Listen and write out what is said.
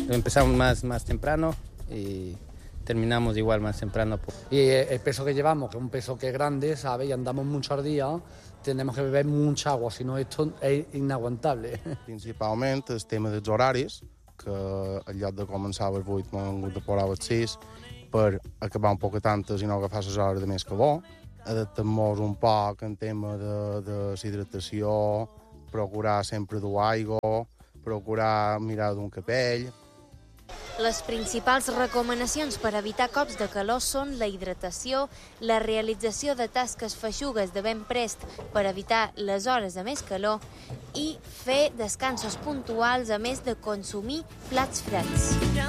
Empezamos más temprano y terminamos igual más temprano. Y el peso que llevamos, que es un peso que es grande, ¿sabes? Y andamos muchos días, tenemos que beber mucha agua, si no esto es inaguantable. Principalment el tema dels horaris, que en lloc de començar a les 8 m'han hagut de posar a les 6 per acabar un poc tantes i no agafar les hores de més calor. Adaptem-nos un poc en tema de hidratació, procurar sempre dur aigua, procurar mirar d'un capell. Les principals recomanacions per evitar cops de calor són la hidratació, la realització de tasques feixugues de ben prest per evitar les hores de més calor i fer descansos puntuals a més de consumir plats freds.